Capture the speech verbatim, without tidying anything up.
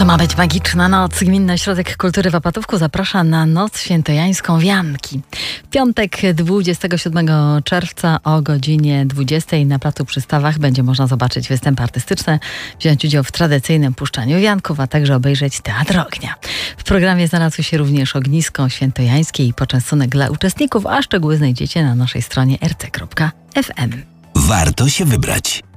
ma być magiczna noc. Gminny Ośrodek Kultury w Opatówku zaprasza na Noc Świętojańską Wianki. W piątek dwudziestego siódmego czerwca o godzinie dwudziestej na Placu przy Stawach będzie można zobaczyć występy artystyczne, wziąć udział w tradycyjnym puszczaniu wianków, a także obejrzeć Teatr Ognia. W programie znalazło się również ognisko świętojańskie i poczęstunek dla uczestników, a szczegóły znajdziecie na naszej stronie r c kropka f m. Warto się wybrać.